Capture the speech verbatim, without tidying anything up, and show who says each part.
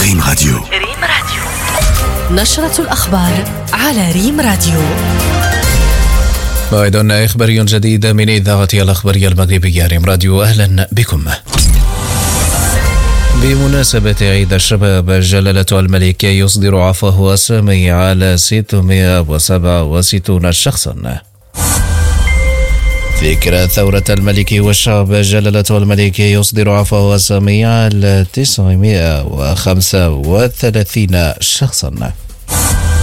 Speaker 1: ريم راديو.
Speaker 2: ريم راديو، نشرة الأخبار على ريم راديو.
Speaker 3: موعد إخباري جديد من إذاعة الأخبارية المغربية ريم راديو، أهلا بكم. بمناسبة عيد الشباب، جلالة الملك يصدر عفوه السامي على ستمائة وسبعة وستين شخصا. ذكرى ثورة الملك والشعب، جلالة الملك يصدر عفوه السامي على تسعمائة وخمسة وثلاثين شخصا.